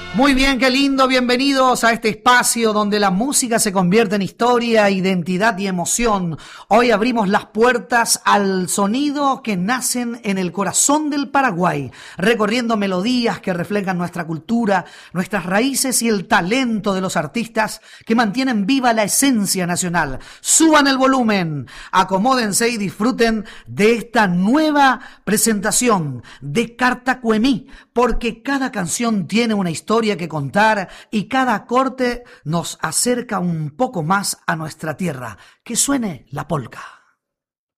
Muy bien, qué lindo, bienvenidos a este espacio donde la música se convierte en historia, identidad y emoción. Hoy abrimos las puertas al sonido que nacen en el corazón del Paraguay, recorriendo melodías que reflejan nuestra cultura, nuestras raíces y el talento de los artistas que mantienen viva la esencia nacional. Suban el volumen, acomódense y disfruten de esta nueva presentación de Carta Cuemí, porque cada canción tiene una historia que contar y cada corte nos acerca un poco más a nuestra tierra. Que suene la polca.